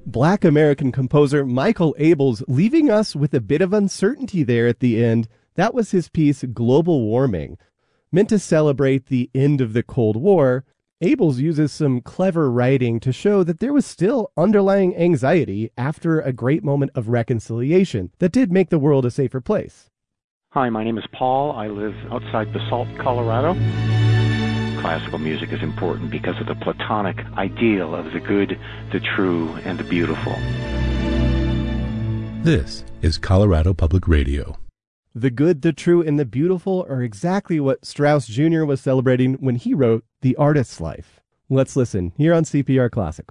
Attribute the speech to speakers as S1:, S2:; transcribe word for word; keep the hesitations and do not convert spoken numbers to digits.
S1: Black American composer Michael Abels leaving us with a bit of uncertainty there at the end. That was his piece Global Warming. Meant to celebrate the end of the Cold War, Abels uses some clever writing to show that there was still underlying anxiety after a great moment of reconciliation that did make the world a safer place.
S2: Hi, my name is Paul. I live outside Basalt, Colorado. Classical music is important because of the Platonic ideal of the good, the true, and the beautiful.
S3: This is Colorado Public Radio.
S1: The good, the true, and the beautiful are exactly what Strauss Junior was celebrating when he wrote The Artist's Life. Let's listen here on C P R Classical.